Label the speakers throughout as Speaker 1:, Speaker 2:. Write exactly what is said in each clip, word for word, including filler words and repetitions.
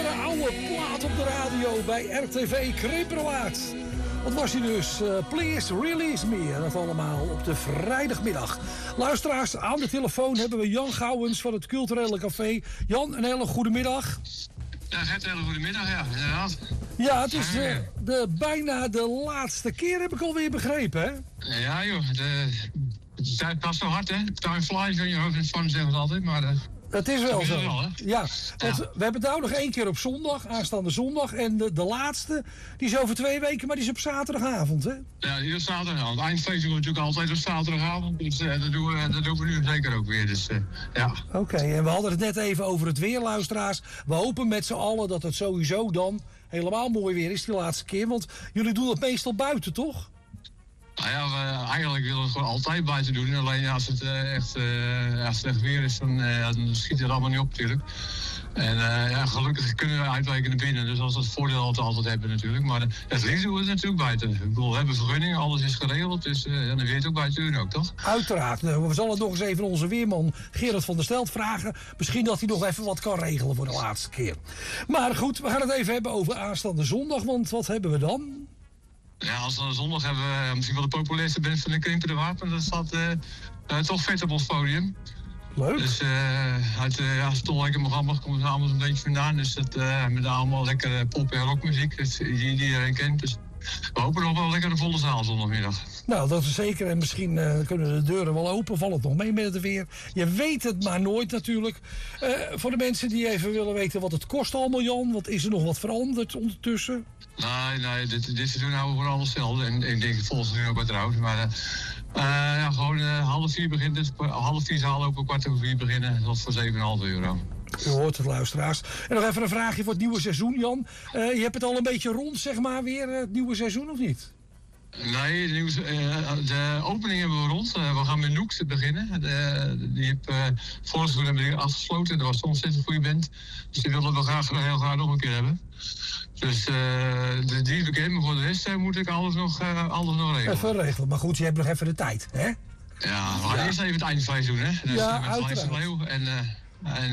Speaker 1: oude plaat op de radio bij R T V Krimperwaard. Wat was hij dus? Uh, Please Release Me. En dat allemaal op de vrijdagmiddag. Luisteraars, aan de telefoon hebben we Jan Gouwens van het Culturele Café. Jan, een hele goede middag.
Speaker 2: Ja, Gert, een hele goede middag, ja, inderdaad.
Speaker 1: Ja, het is de, de, bijna de laatste keer, heb ik alweer begrepen, hè?
Speaker 2: Ja, joh. De, de tijd past zo hard, hè? Time flies in je hoofd van, zeggen ze altijd, maar... Uh,
Speaker 1: het is wel zo.
Speaker 2: Wel,
Speaker 1: ja, want ja. We hebben het nou nog één keer op zondag, aanstaande zondag. En de, de laatste, die is over twee weken, maar die is op zaterdagavond, hè?
Speaker 2: Ja, die is zaterdagavond. Het eindfeest wordt natuurlijk altijd op zaterdagavond. Dus uh, dat, doen we, dat doen we nu zeker ook weer. Dus, uh, ja.
Speaker 1: Oké, okay, en we hadden het net even over het weer, luisteraars. We hopen met z'n allen dat het sowieso dan helemaal mooi weer is die laatste keer. Want jullie doen het meestal buiten, toch?
Speaker 2: Nou ja, we, eigenlijk willen we het gewoon altijd buiten doen. Alleen als het uh, echt uh, ja, slecht weer is, dan, uh, dan schiet het allemaal niet op natuurlijk. En uh, ja, gelukkig kunnen we uitwijken naar binnen. Dus dat is het voordeel dat we altijd hebben natuurlijk. Maar uh, het liefst doen we het natuurlijk buiten. Ik bedoel, we hebben vergunningen, alles is geregeld. Dus uh, dan weet je ook buiten doen ook, toch?
Speaker 1: Uiteraard. We zullen nog eens even onze weerman Gerard van der Stelt vragen. Misschien dat hij nog even wat kan regelen voor de laatste keer. Maar goed, we gaan het even hebben over aanstaande zondag. Want wat hebben we dan?
Speaker 2: Ja, als we zondag hebben we misschien wel de populairste band van de Krimpen de Wapen. Dat staat uh, uh, toch vet op ons podium.
Speaker 1: Leuk.
Speaker 2: Dus uh, uit uh, ja, Stollijke programma komen ze allemaal een beetje vandaan. Dus dat uh, met allemaal lekkere pop- en rockmuziek dus, die, die iedereen kent. Dus we hopen nog wel lekker een volle zaal zondagmiddag.
Speaker 1: Nou, dat is zeker. En misschien uh, kunnen de deuren wel open. Valt het nog mee met het weer. Je weet het maar nooit natuurlijk. Uh, voor de mensen die even willen weten wat het kost allemaal, Jan. Wat is er nog wat veranderd ondertussen?
Speaker 2: Nee, nee, dit, dit seizoen houden we vooral hetzelfde. En ik denk het volgende seizoen ook wat trouwens. Maar uh, uh, ja, gewoon uh, half vier begint het. Half vier zaal open, kwart over vier beginnen. Dat voor zeven komma vijf euro.
Speaker 1: U hoort het, luisteraars. En nog even een vraagje voor het nieuwe seizoen, Jan. Uh, je hebt het al een beetje rond, zeg maar, weer het nieuwe seizoen, of niet?
Speaker 2: Nee, de, nieuwe, uh, de opening hebben we rond. Uh, we gaan met Noeks beginnen. De, die heb, uh, vorig seizoen hebben we die afgesloten. Dat was soms ontzettend goede band. Dus die willen we graag, heel graag nog een keer hebben. Dus uh, de, die bekend, maar voor de rest uh, moet ik alles nog, uh, alles nog regelen.
Speaker 1: Even regelen, maar goed, je hebt nog even de tijd, hè?
Speaker 2: Ja, we gaan ja. eerst even het eindfeest doen, hè? Dus
Speaker 1: ja,
Speaker 2: uh, met Leijse Leeuw en... Uh, En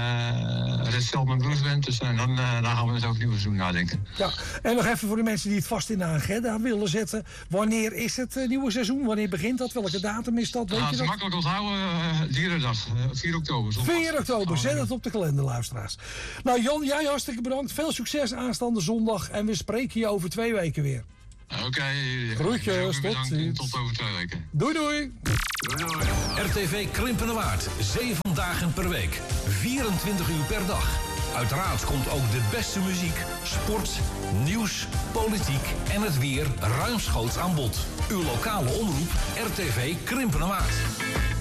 Speaker 2: uh, Red Selman Blues Band, dus uh, dan, uh, dan gaan we het over het nieuwe seizoen nadenken.
Speaker 1: Ja, en nog even voor de mensen die het vast in de agenda willen zetten. Wanneer is het uh, nieuwe seizoen? Wanneer begint dat? Welke datum is dat? Weet
Speaker 2: ah,
Speaker 1: je
Speaker 2: het is
Speaker 1: dat?
Speaker 2: makkelijk onthouden, uh, Dierendag, uh, vier oktober. Zondag.
Speaker 1: vier oktober, zet het op de kalender, luisteraars. Nou Jan, jij hartstikke bedankt. Veel succes aanstaande zondag. En we spreken je over twee weken weer.
Speaker 2: Oké. Okay,
Speaker 1: groetjes, tot ziens.
Speaker 2: Tot over twee weken.
Speaker 1: Doei doei.
Speaker 2: Doei doei.
Speaker 3: R T V Krimpenerwaard, zeven dagen per week, vierentwintig uur per dag. Uiteraard komt ook de beste muziek, sport, nieuws, politiek en het weer ruimschoots aan bod. Uw lokale omroep R T V Krimpenerwaard.